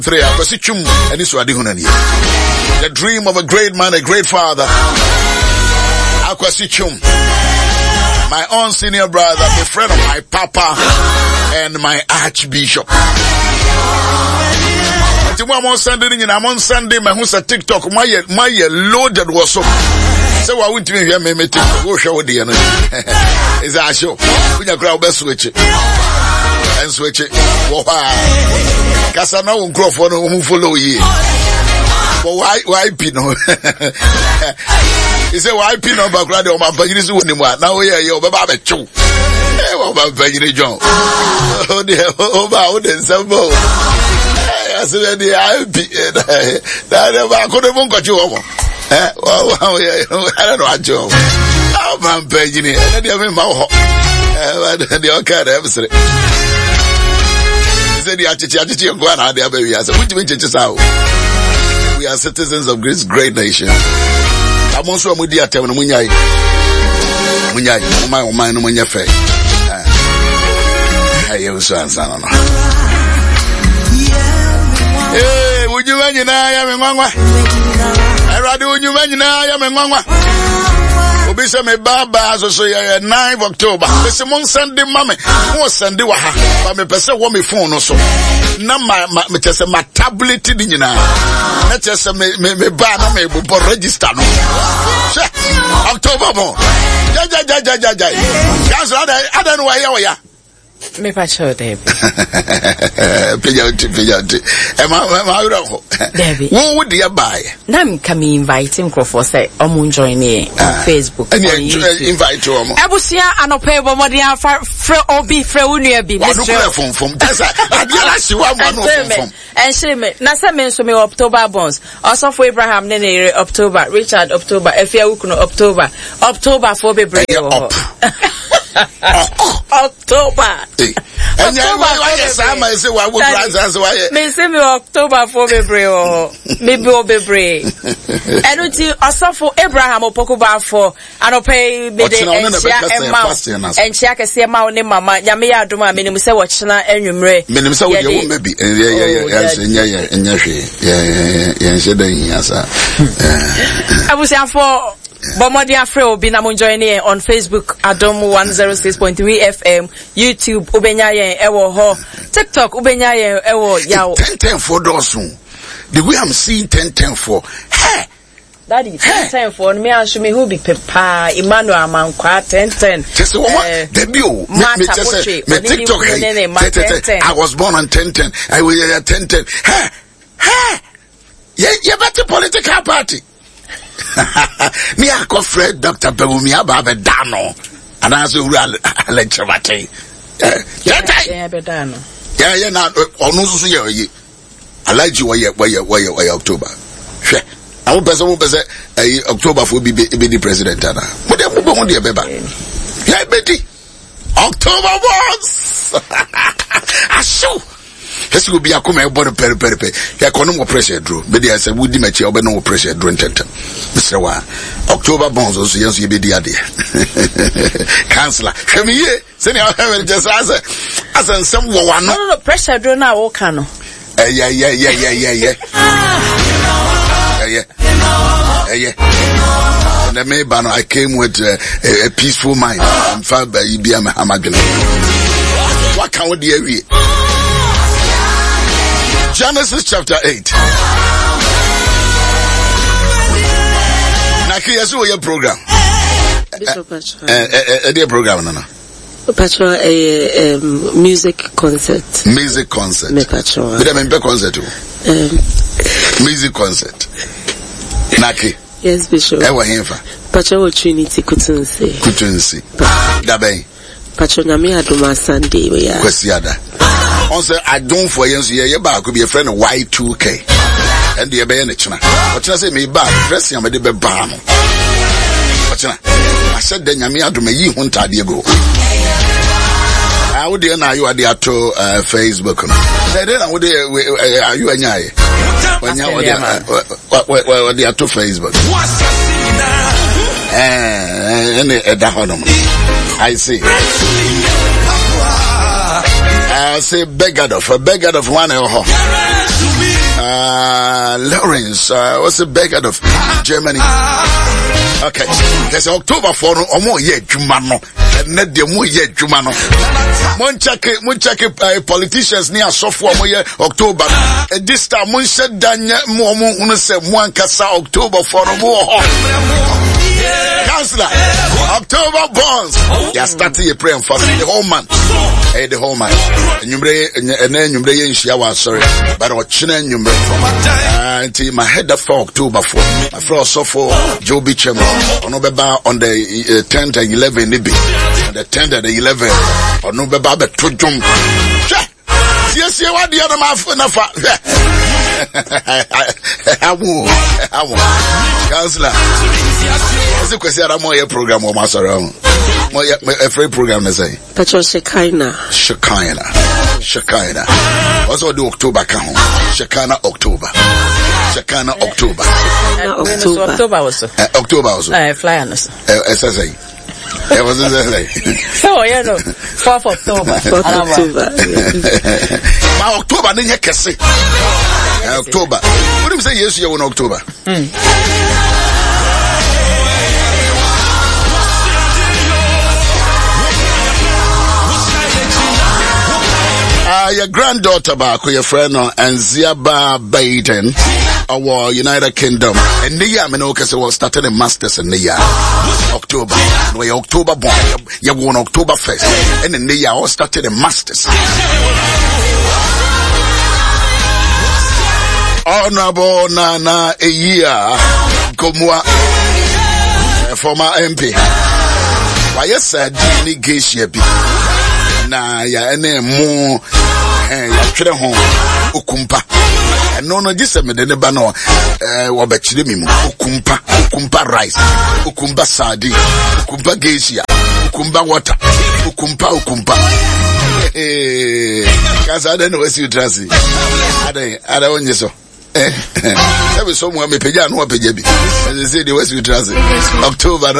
3 akwasichum eni so ade hunani. The dream of a great man, a great father. Akwasichum. My own senior brother, the friend of my papa and my archbishop. I'm on Sunday, my house at TikTok, my loaded was so. So I went to hear me TikTok. Go show the end. Is that show? We can grab a switch it. And switch it. Cause I know grow for who follow you. But why Pino? He said, why Pino background on my Pagini Zunima? Now we are your Baba Chu. About Pagini John. Oh, dear, about the Sambo. I said, I couldn't got you over. I don't know what you are. Oh, man, Pagini. I didn't know. The okay, episode. He said, the attitude of one, I baby. I said, what do you mean, out? We are citizens of this great nation. I'm also a media term. Munyai, my mind, Munya Fay. Hey, you son. Hey, would you mention I am in Mangwa? I rather would you mention I am in Mangwa? Obisa me baba so 9th October. This month Sunday mommy. Who Sunday waha? But me person want me phone also. Na me just my tablet din na. Na just me ba na me bo register no. October mo. Ja. Guys, I don't know why you are. Me pacho Debbie. Pijauti. Am I Debbie. What would you buy? Nam come invite him for say join me on Facebook. And you invite you. Abusia anope modi fre obi fre unua bi. From that's I realize you want one. And she me na say me so me October bonds. Also for Abraham nene October, Richard October, Efia Ukuno October for bebre. October. And why say why would why me say me October for bebre me be bebre. And uti also for Abraham opokuba for anope me de and chia kese ma ne mama nyame ya adoma me nim say wo chena anwumre me nim say wo de maybe abusia for Bomodi Afre obi na mo join here on Facebook Adom 106.3 FM, YouTube ubenyaye ewo ho, TikTok ubenyaye ewo yawo. 10 for dosun. The way I'm seeing 10 for. Hey. Daddy 10 for me and show me who be Papa Emmanuel Amankwa 10. Just what? Debut. Me TikTok. I was born on 10. I was at 10. Hey. Yeah, better political party. Me I call Fred Dr. Pebumi Ababe Dano. And I say we lecture mate. Yeah, now on so ye. I like you why October. I won't person October for be the president. But they won't be beba. Yeah, Betty. October once. I show. Yes, will be a come about a peripe. Ya kono pressure draw. But there say would match or no pressure draw tenta. Mr. Wa October bonds also yes you be the idea. Councillor. Come here. Send you have just as some one no pressure draw now o cano. Yeah. And the Maybano I came with a peaceful mind. I'm far by Ibiam Hamagana. What can we do? Genesis chapter 8. Naki, yes, your program. A program, no. Patro, music concert. Music concert. Me patro. But I mean, concert too. Music concert. Naki. Yes, Bishop. Ewa himfa. Patro Trinity Kutunsi. Dabe. Patro na me adoma Sunday we ya. Kwesiada. On say I don't for yensu ye ba could be a friend of Y2K. And the be na china. What you say me ba dress am de be ba no. What you I said the nyame adoma yi hu ntade go. I would na you are there to Facebook no. Then I would are you anyai. When you what they are to Facebook. I see. I say beggar of one. Lawrence was a beggar of Germany. Okay, there's October for Omo ye Jumano, and net the mo ye Jumano. Munchake politicians near software mo ye October. This time Muncha Danya Momo Unse Mwankasa October for Omo. Councillor, October bonds. They are starting a prayer and fasting the whole month. The whole month. And then you bring in shower, sorry, but our children you bring until my head for October 4. My friend also for Joe Beecham on November on the 10th and 11th, the 10th and the 11th on November, but to jump. Yes, you want the other man for Councillor, what's the question? I'm on your program or master around. A free program, they say. That's what Shekinah. Also do October count. Shekinah October. October also. Fly on us. SSA. It was SSA. So, you know, 4th October. 4th October. My October, then you can say. October. What do you say? Yes, you're in October. Your granddaughter back with your friend Anziaba Baden, our United Kingdom, and the year I know because was started a masters in the year October. We October born, you won October 1st, and in the year I started a masters. Honorable Nana a year, Gomwa, former MP. Why you said ni geisha bi na ya ene mo ya twere ho okumpa no gise me de ne ba no wo ba kire mi mu okumpa rice okumpa sardine okumpa geisha okumpa water okumpa kaza de no wasi utrasi ada onye so every someone me peja no peja bi as say the west utrasi October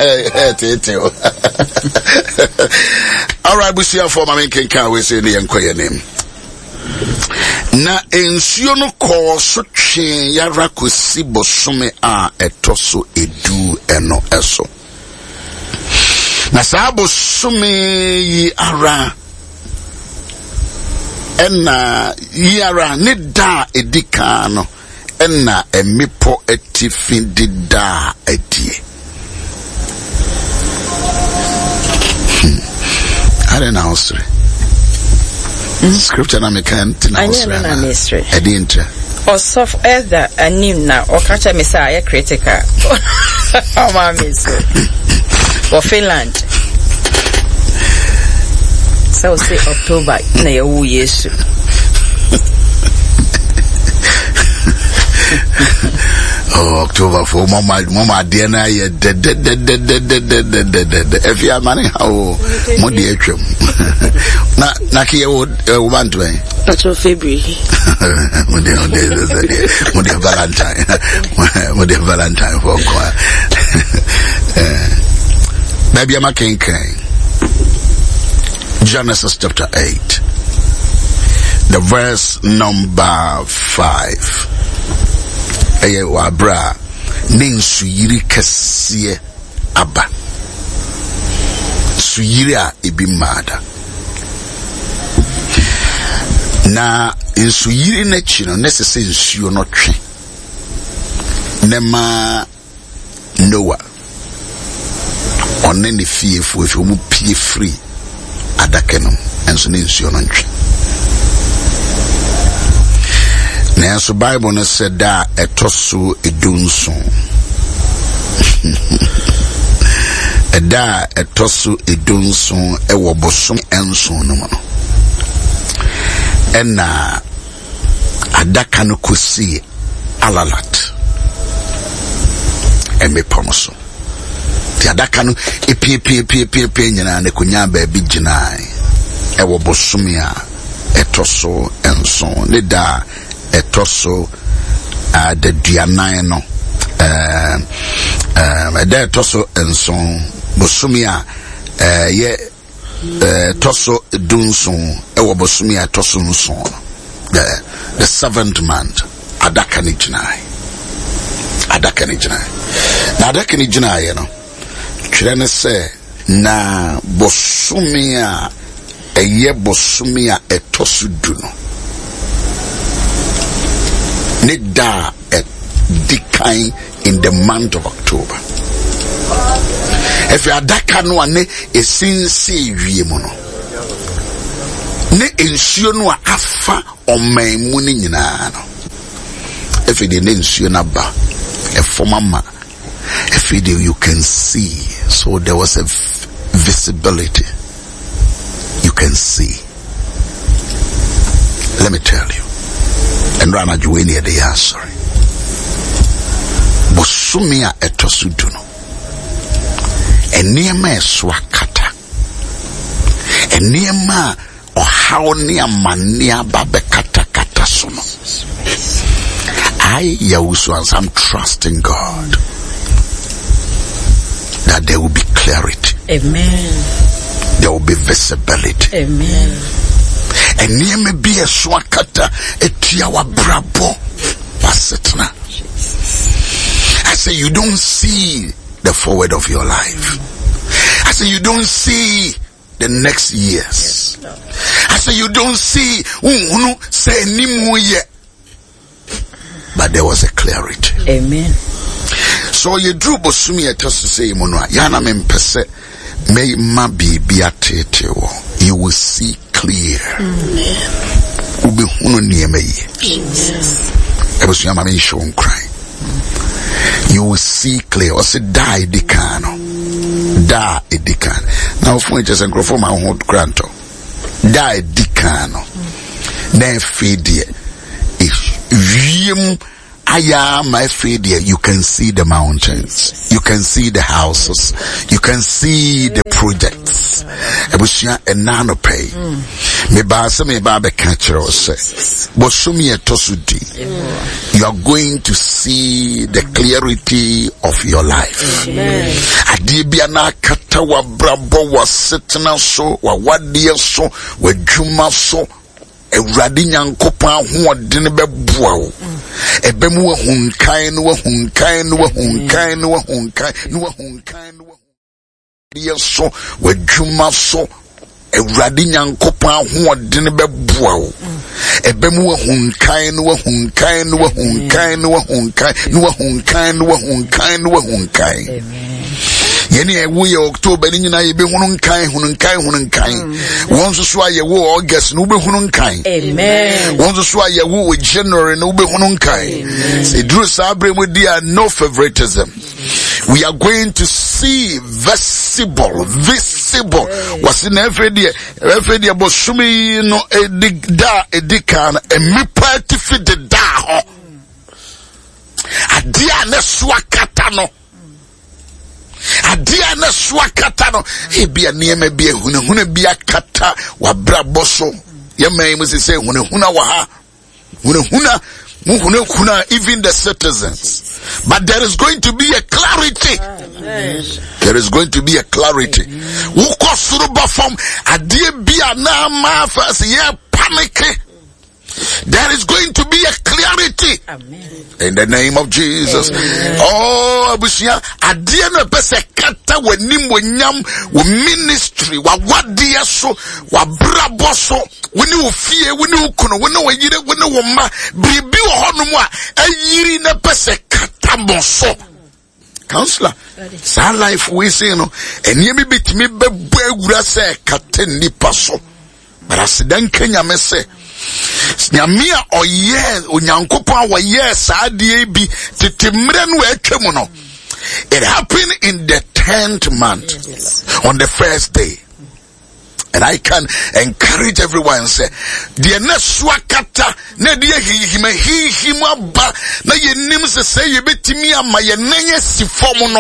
all right, we see how for my can we say the enquire name. Na ensuo no ko so twe yara kosi bosome a etoso edu eno eso. Na sa bosome yi ara ena yara ne da edika no ena emipo etifi dida edie. I don't know. Scripture na mekan na mystery. I didn't. Or soft either a name now or catch a messiah critical. Oh, my miss. For Finland. So say October na yawu Yesu. Oh, October for mama dear na ye dead. If you are money, how modi etwem. Na ki would want to That's your February. Modi Valentine for choir. Maybe I'm a king. Genesis chapter 8. The verse number 5. Eye wa bra nin suyiri kese aba suyiri a ebi mada na suyiri na chino necessary nsuo no twe nema Noah onne ne fiefo efi mu pie free adake no enso ne nsuo no twe. Now, so Bible has said that etoso edunso. Eda etoso edunso ewo bosom enso no no. Ena adaka no kosi alalat. Eme ponoso. Ti adaka no epie nyina ne konya ba bi ginai. Ewo bosom ya etoso enso ne da etoso the duanan no the etoso enson bosumi a ye toso dunson e wo bosumi a toso nson the 7th month adaka ni gyinae. Na adaka ni gyinae no twere ne se na bosumia eye bosumia etosudu no ne da decline in the month of October. If you adaka no ane esinse wiemu no ne ensuo no afa omanmu ni nyina no if you ne ensuo na ba a former man, if you can see, so there was a visibility. You can see. Let me tell you. And Rana Juweni they are sorry. Bosumia etosuduno. Eniema eswakata. Eniema ohaonia mania babekata kata sono. I'm trusting God that there will be clarity. Amen. There will be visibility. Amen. And near me be a swakata etiawa brabo wasetna. I say you don't see the forward of your life. I say you don't see the next years. I say you don't see say nimuye. But there was a clarity. Amen. So you drew bosumi etosu say monwa yana mempese may ma bibia tete wo. You will see clear. Ube hunu nieme ye. Jesus. Ebusu yama me show cry. You will see clear. O se da edikano. Da edikan. Now for just and for my own granto. Da edikano. Na fedie. Aya my failure, you can see the mountains, you can see the houses, you can see the projects. Ebusia enano pay. Me ba be catch us. Bosumi etosudi. You are going to see the clarity of your life. Adibia na kata wa brabo wa setna so wa wadia so wa juma so. Ewurade nyankopon ahoɔden bɛboa wo ebemu wahunkan no so wadwuma so Ewurade nyankopon ahoɔden bɛboa wo ebemu wahunkan no Yeni we October ni na yebe hununkai wonso so aye wo August no be hununkai amen wonso so aye wo January no be hununkai say drew sabre we there no favoritism. We are going to see visible was in every day bosumi no edikan emi party fit the da ho adia na swakata no adia na swakata no ebia niema bia huna bia kata wa braboso yema mu se huna wa ha huna even the citizens, but there is going to be a clarity. There is going to be a clarity. Uko suruba from adia bia na ma first yeah panic. There is going to be a clarity. Amen. In the name of Jesus. Amen. Oh, abusia adia no pese kata wanim wanyam wo ministry wa wadia so wa brabo so woni ofie woni ukuno woni wayire woni wo ma bibi wo hono mu a ayiri na pese kata bonso. Counselor, sa life we say no enie bi bitimi bebo agura se kata nipa so. But asidan Kenya me say Nyamia oye onyankopa wa yes adie bi tetemre no atwam no. It happened in the 10th month, on the first day. And I can encourage everyone and say, the next wakata na dia hima ba na yenim se say yebetimi ama ye nenye sifom no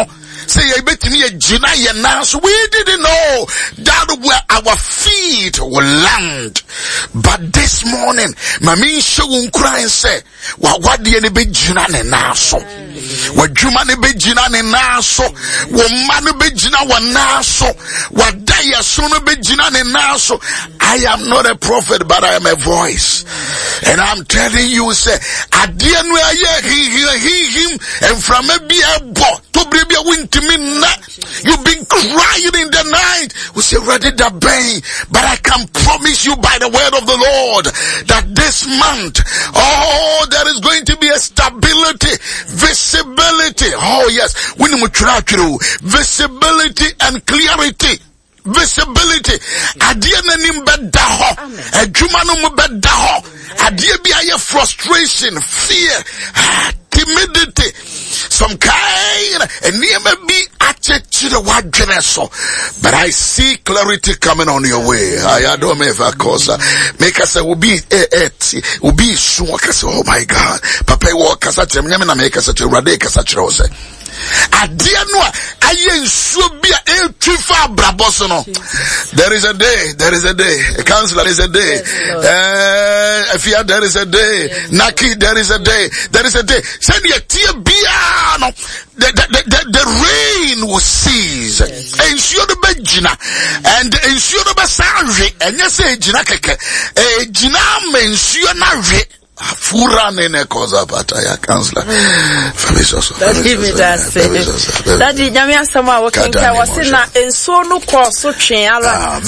Say ye betimi ye gina ye nas. We didn't know that where our feet will land. But this morning, mami shewun crying say, what the any be gina ne naso. What juma ne be gina ne naso. What man be gina wa naso. What daya soon be gina ne naso. I am not a prophet, but I am a voice. And I'm telling you, say, I didn't know him, and from a beer bot to be a winter midnight. You've been crying in the night. We say, ready to bang, but I can promise you by the word of the Lord that this month, oh, there is going to be a stability, visibility. Oh yes, we need to visibility and clarity. Visibility. Adie nanim beda ho. Adwuma no mu beda ho. Adie bi aye frustration, fear, timidity, some kind, and never be attitude to what so. But I see clarity coming on your way. I don't know if I cause make us will be so. Oh my God, Papa walk us at him. Yamina make us at your radicas at rose. Adianwa aye nsuo bia etwifa braboso. There is a day, a counselor, there is a day, Afia, there is a day, Naki, there is a day, send your tear bia no, the rain will cease. Ensure the bejina and ensure the basanji and you say jina keke jina ensure na re Fura nene koza bataya counselor. Daddy, nyamia sama wakinka wasina enso no koso twenala.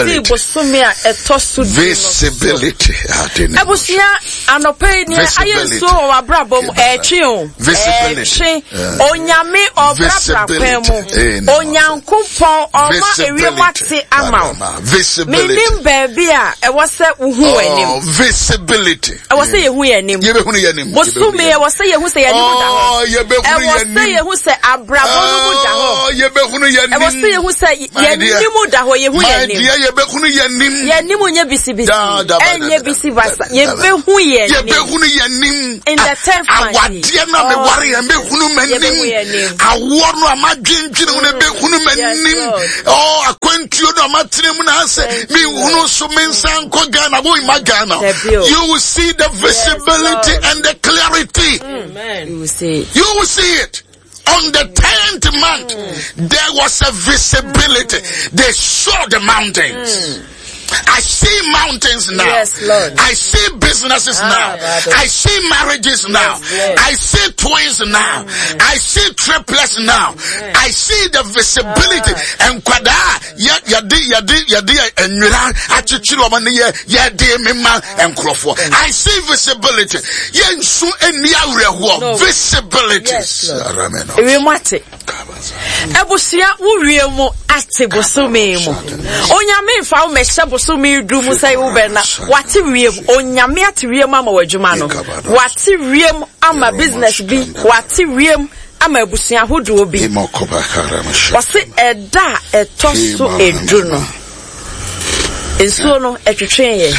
Visibility. Abusia anope ni ayenso wa brabom etwe. Visibility. Onyame obra kwemu. Onyankopon oma ewiemate ama. Visibility. Minim baby a e wose uhu enim. Visibility. E wose yehu yenim. Yebehunu yenim. Bosume e wose yehu se yenim da ho. Yebehunu yenim. E wose yehu se abrabonu da ho. Yebehunu yenim. E wose yehu se yenim da ho yehu yenim. Yebehunu yenim. Yenim nye bisibisi. Enye bisibasa. Yebehu yenim. Yebehunu yenim. In the 10th month. Awadie na me ware yebehunu menim. Awono amadwindwine wo nebehunu menim. Oh, akwantuo no amatene mu na ase me hunu so mensan ko Ghana wo ima Ghana. You will see the visibility and the clarity. Amen. You will see it. You will see it. On the 10th month, there was a visibility. They saw the mountains. I see mountains now. Yes, Lord. I see businesses now. I see marriages now. Yes. I see twins now. I see triplets now. I see the visibility. And kwada I see visibility. Visibility. Yes, Ebusia uriemu ate bosome mu. Onyame fa wo mesha bosome du mu sai wo be na wate wiem onyame ate wiem ama wadwuma no. Wate wiem ama business bi, wate wiem ama ebusia hodo bi. Wase eda etoso edu no. Ensuo no etwetwe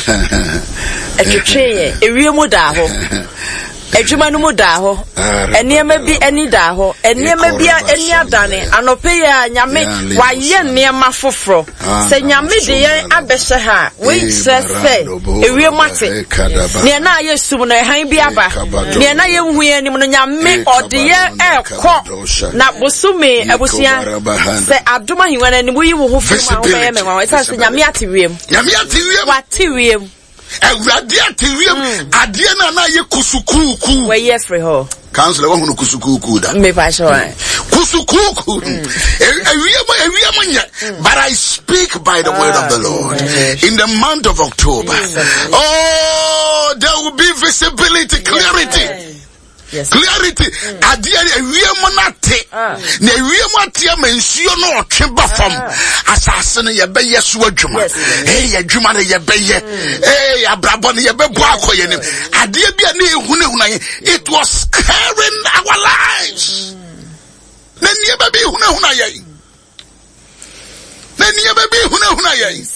ye ewiemu da ho. Ejuma no mu da ho enema bi ani da ho enema bi ani adane anope ya nyame waye nema foforo se nyame de yen abehye ha we se ewie mate ne na yesum no han bi aba ne na yenhu anim no nyame ode ye ekọ na bosume abusia se adoma hiwana ni buyi wo ho fuma wo ye menwa we se nyame atewiem watewiem Ewurade atewiem ade na ye kusukuku we ye free ho counselor wo hunu kusukuku da me pa so kusukuku ewiem nya but I speak by the word of the Lord in the month of October. Oh, there will be visibility, clarity. Yes. Clarity. Adia ewiem nate. Na ewiem atia mensuo no otweba fam. Asase no ye beye so adwuma. Adwuma no ye beye. Abrabo no ye bebo akoye nim. Adia bia na ehunahuna it was scaring our lives. Na nie ba bi ehunahuna ye. Na nie ba bi ehunahuna ye.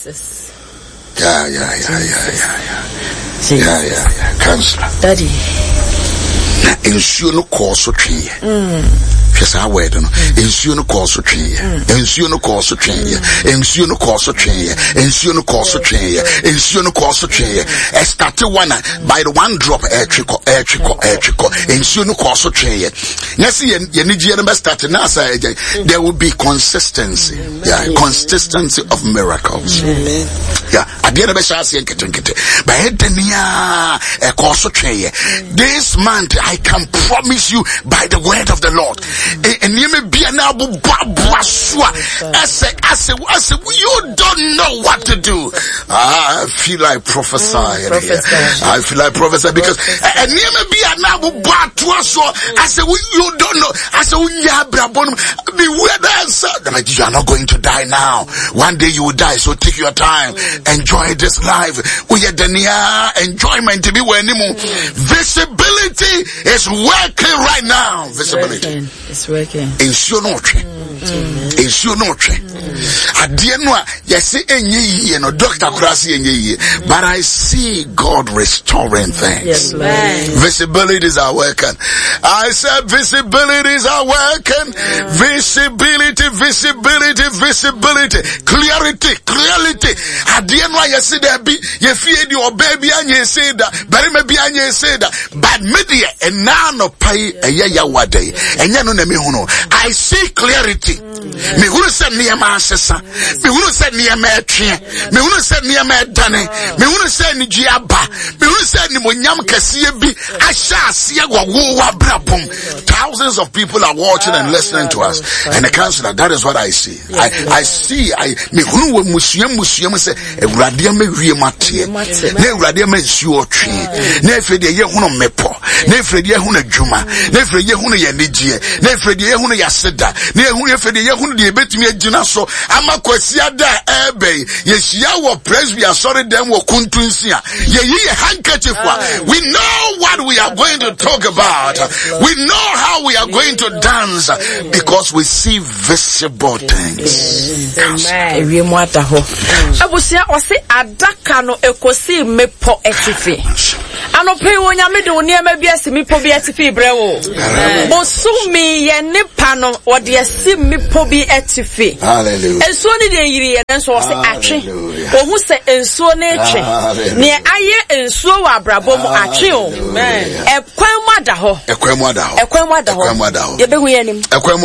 Yeah. Counselor. Daddy. Ensuo no course twi Just our word, no. Ensuo no cause to train ya. Ensuo no cause to train ya. Ensuo no cause to train ya. Ensuo no cause to train ya. Ensuo no cause to train ya. Start one by the one drop air trickle. Ensuo no cause to train ya. Yes, you need to start now. There will be consistency. Yeah, consistency of miracles. Yeah, at the end of the day, this month I can promise you by the word of the Lord. And you may be an abu babaswa. I say, you don't know what to do. I feel like prophesying. I feel like prophesying because and you may be an abu babaswa. I say, you don't know. I say, beware that you are not going to die now. One day you will die, so take your time. Enjoy this life. Enjoyment to be where visibility is working right now. Visibility. It's working. Ensure no train. Ensure no train. At the end, yes, no doctor Krasi, but I see God restoring things. Yes, man. Visibilities are working. I said visibilities are working. Visibility. Clarity. At the end, you see there be you feed your baby and you say that, but maybe and you say that, but media and now no pay a ya wade and ya no me huno. I see clarity. Me who said near my sister, me who said near my tree, me who said near my dane, me who said ni jiaba, me who said ni monyam kasiye bi asha siya wa brapum. Thousands of people are watching and listening to us, and the counselor, that is what I see. I see me who museum say Radia me riemate, ne Radia me nsuo twi, ne frede ye huno mepo, ne frede ye huno dwuma, ne frede ye huno ye nigye, ne frede ye huno yaseda, ne huno frede ye huno de betumi agina so amakwasi da ebe ye hia wo presby asori dem wo kuntunsia ye ye handkerchief. We know what we are going to talk about. We know how we are going to dance because we see visible things. Amen. Riemata ho. Abusia ose adaka no ekosi mepo etifi. Anope wonyame de oniema bi asimipo bi etifi brewo. Bosumi ye nipa no wode asi mipo bi etifi. Hallelujah. Ensuo ni de yiri ye nso ose atwe. Ohu se ensuo na etwe. Ne aye ensuo wa abrabo mu atwe o. Amen. Ekwan mu ada ho. Ye behu ye nim.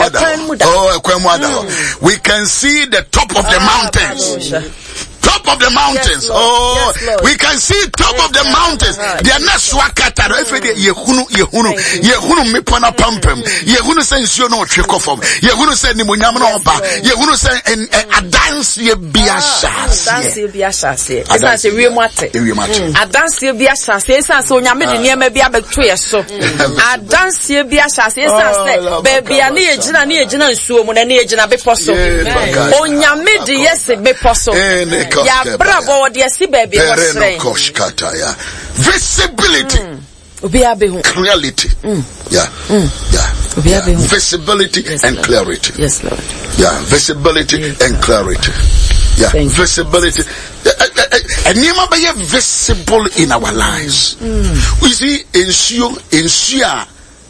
We can see the top of the mountains. Top of the mountains. We can see top of the mountains. They are not swakata. Every day, yehunu mipona pampem. Yehunu sense you know tricofom. Yehunu sen ni munyamno ba. Yehunu sen a dance ye biashas. Dance ye biashas. Esa se wiemate. A dance ye biashas. Esa se onyame de niema bia beto ye so. A dance ye biashas. Esa se baby ani ejina nsuo mu na ni ejina beposo. Onyame de yes beposo. Ya bravo de si baby visibility. Clarity. Visibility and clarity. Yes, Lord. Yeah, visibility and clarity. Yeah, visibility. And you might be visible in our lives. We see ensure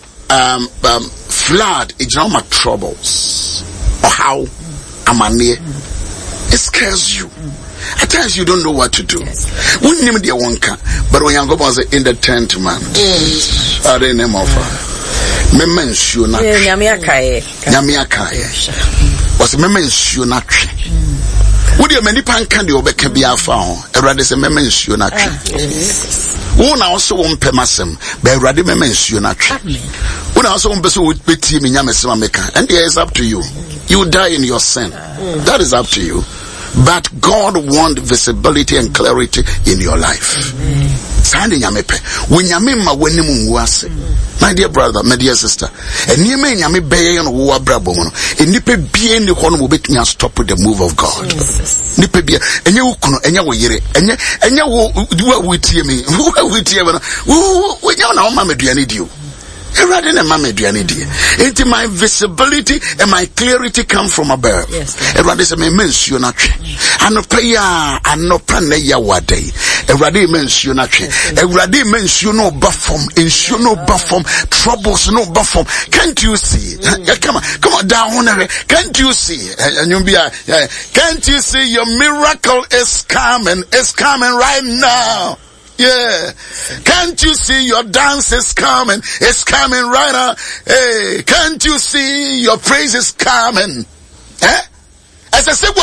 flood, it's not my troubles or how am I near. It scares you. At times you don't know what to do. We name the wonka, but when you go in the 10th month, I didn't name of Memens you not. Yamiakaye. Was Memens you not. Would you many pan candy or Becabia found? A rather say Memens you not. One also won't pay massam, but rather Memens you not. One also won't be so with pity in Yamasama Meka, and there is up to you. You die in your sin. That is up to you. But God wants visibility and clarity in your life. Sande nyamepe. Wenyame ma wanimu wase. My dear brother, my dear sister. Enyame nyame beye no wo abrabo mu no. Enipe bie ni ho no mo betumi stop the move of God. Nipe bie enye wo kuno, enye wo yire, enye wo tie me. Wo tie me no. Wo nya na o ma meduane dio. Into my visibility and my clarity come from above. Everybody say me mention na twe. Anopeya anopane ya wade. Everybody mention na twe. Everybody mention no bafom, ensure no bafom, troubles no bafom. Can't you see? Come on down. Can't you see? Can't you see your miracle is coming? It's coming right now. Yeah. Can't you see your dance is coming? It's coming right now. Hey, can't you see your praise is coming? As I said,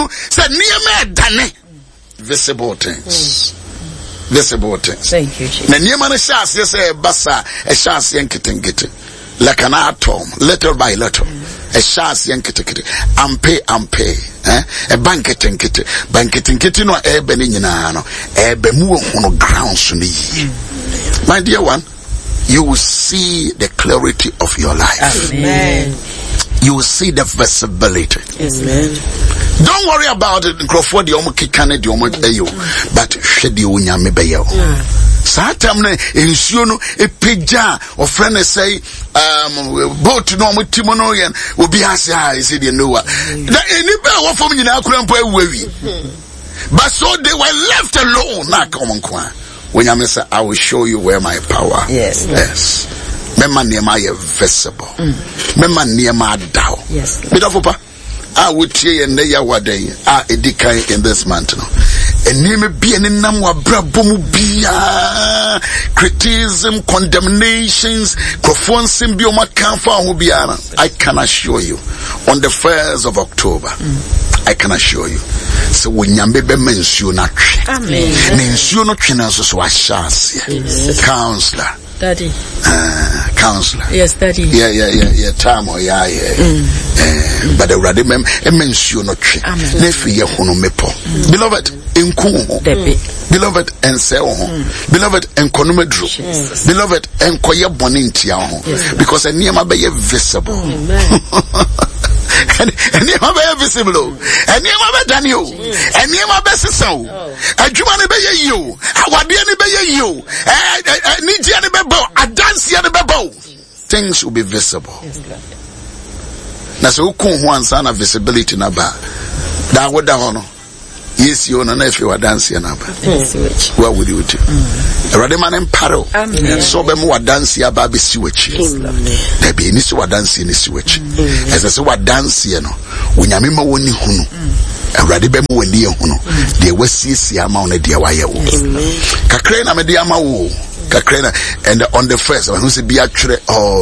visible things. Visible things. Thank you, Jesus. Like an atom, little by little. A chance yankete ampe a banketing kitty no ebeninano ebemu on grounds ni. My dear one, you will see the clarity of your life. Amen. You will see the visibility. Amen. Don't worry about it. Crawford the omukikane the omokayo, but shedi unyame beyo. Satamne insuno epeja or friend say boat no mutimono yen obi ase is the Noah. That anybody what from you now couldn't pay worry. But so they were left alone. Not common kwa. When I say I will show you where my power. Yes. Mema Nehemiah visible. Mema Nehemiah down. Yes. Bit of opa. I would say and they are what they are edikai in this month. And name be an namwa brabumubia criticism, condemnations, crofonsing bioma kamfa hubiana. I can assure you on the 1st of October. I can assure you. So when Yambebe mention not mention not so counselor. Daddy. Counselor. Yes, Daddy. Yeah. Time or but the radimem mention not nefi ye hono mepo. Beloved, beloved and sell beloved and konomedru. Beloved and koye bonintia because a near be visible. And you are visible, and you are Daniel, and you are Bessel, and you want to be you, I want to be you, and need you a dance the bebo. Things will be visible. That's who come one son of visibility naba. That would honor. Yes, you know if you are dancing naba. What would you do? Radaman and Paro. So be more dancing about switch. There be any so dancing in switch. As I say what dance, you know, when you remember when you hunu. And Radibem when you hunu. They will see a amount of dear wire. Kakrena mediama wo. Kakrena and on the 1st who say be actually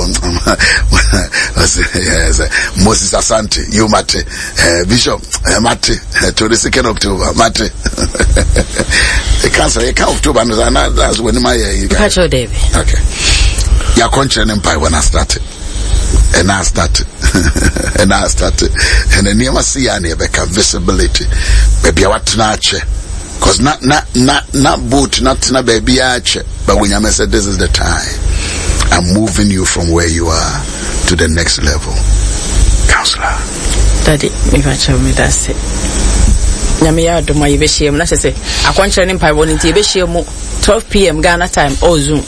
Moses Asante, you mate Bishop mate to the 2nd October mate. The cancer October that's when my catch your David. Okay. Your country empire when I started. And I started. And the name of Siani become visibility. Baby what nache. Cause not boot, not baby archer. But when you said this is the time, I'm moving you from where you are to the next level. Counselor. Daddy, if I tell me that's it. Nyamiya do my ibeshiem na say akwankyere ne mpai woni nti ibeshiem 12 p.m. Ghana time or Zoom.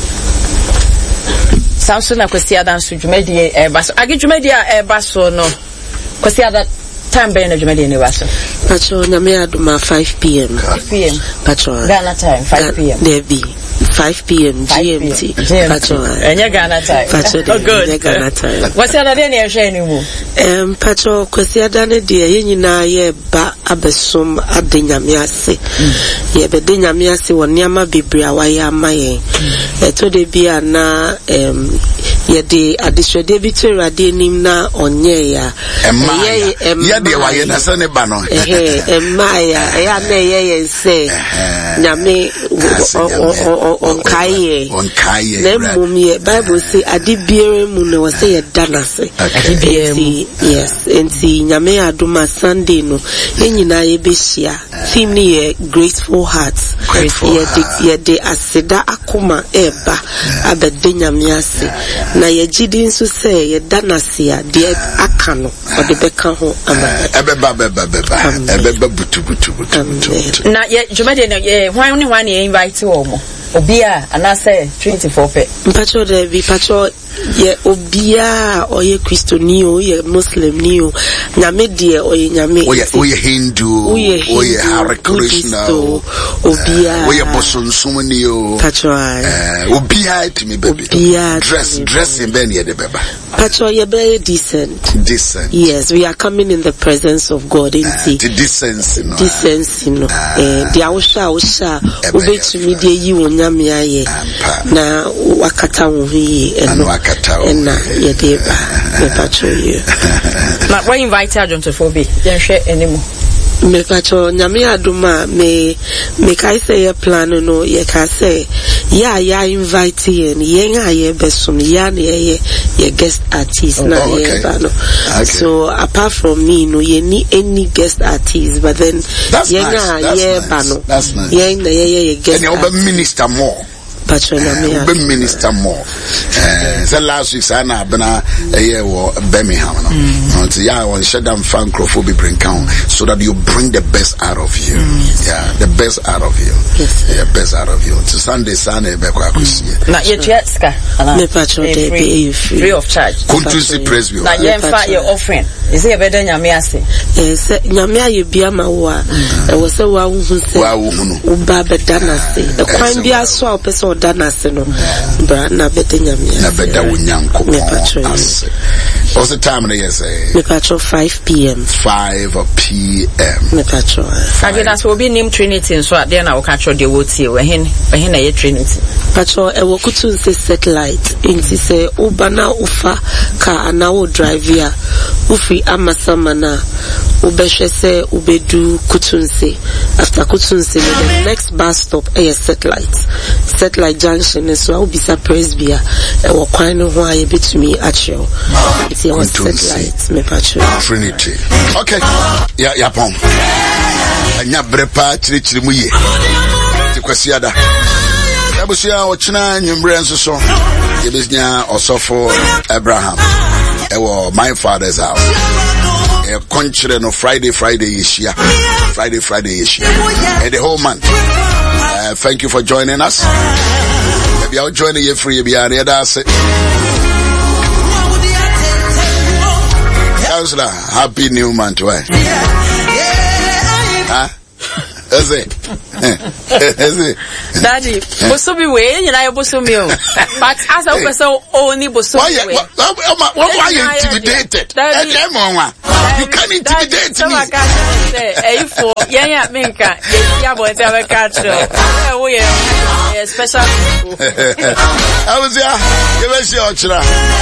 Samson akwesi adanso dwumadi baso age dwumadi baso no kwesi ada time be na dwumadi ne baso. Pacho nyamiya do ma 5 p.m. 5 p.m. Pacho Ghana time 5 p.m. There be 5 p.m. GMT. Pacho enya Ghana time. Pacho good. Ghana time. What's the other day na ehwe ni mu? Pacho kwesi ada ne de ye nyina ye ba abesom ade nyamiya se. Ye be de nyamiya se woni ama bebre awaye amaye. Eto de bia na ye de adisode bi to rade nim na onye ya. Ye de waye na se ne ba no. Emaya ya na ye se nyame onkaye na mumie Bible say adibiere mu no we say ye danase adibiere mu yes enti nyame adoma Sunday no enyina ye behia theme ni ye grateful hearts ye de aseda akoma eba abede nyame ase na ye gidi nso say ye danase a de aka no ode beka ho ebeba butu na ye jumade na ye hwan ni invite wo mo Obia and I say Trinity for pay. Pacho de be pacho ye obia or ye Christianio, ye Muslim neo, Nyame dear or ye Nyame. Oye Hindu, oye Hare Krishna, obia, oye Bosun Sumunio, Pacho, obia to me baby. Dress in Benny the Beba. Pacho, you're very decent. Decent. Yes, we are coming in the presence of God in the decency, decency, no. The Ausha, obey to me, dear you, Nyame, na wakata wuhi, and yadeba, me pacho you. But why invite John to Phoebe? Don't share anymore. Me pacho Nyame aduma me kai say a plan no ye ka say ya invite yen ye besom ya ye guest artist na ye ba no. So apart from me no ye ni any guest artist, but then ye ba no. That's nice. Ye guest and you minister more. Be minister more. The last week I na bena Birmingham no. So yeah, I want shut down fan crowd bring count so that you bring the best out of you. Yeah, the best out of you. Yes. Yeah, best out of you. To Sunday be kwa kusie. Na ye tietska. Me pacho dey be free of charge. Kuntusi praise you. Na ye fa your offering. Is it better Nyame ase? Nyame aye bia ma wo a e wo se wa hu se wa hu no. Wo ba beda na se. E kwan bia so a person dana se no bra na beta Nyame na beda wonyanko ase. What's the time na yes say? Me patro 5 p.m. 5 p.m. Me patro. Agena so obi nim Trinity so ade na wo ka tro de wo tie we hen na ye Trinity. Patro e wo kutu se satellite inti se ubana ufa ka ana wo drive ya ufi amasama na ubehwe se ubedu kutunse. After kutunse the next bus stop is satellite junction so I will be surprised bia e wo kwan no ho aye betumi achio. It's your satellite me patro. Trinity. Okay. Ya pom. Anya brepa chirichiri mu ye. Ti kwasiada. Abusia ochina nyumbre nso so. Yebesnya osofo Abraham. Ewo my father's house. Country no Friday Yeshia. Friday Yeshia. And the whole month. Thank you for joining us. Maybe I'll join you free. Maybe I'll Counselor, happy new month. Why? Huh? Is it? Daddy, bosomi we, you know bosomi o. But as a person only bosomi we. Why are you intimidated? You can't intimidate me. If for yeah, minka, yeah, boy, tell me catch. We are special people. I was here. You were sure.